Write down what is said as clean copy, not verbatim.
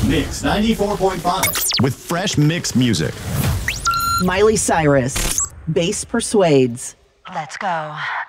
Mix 94.5 with fresh mix music. Miley Cyrus, Bass Persuades. Let's go.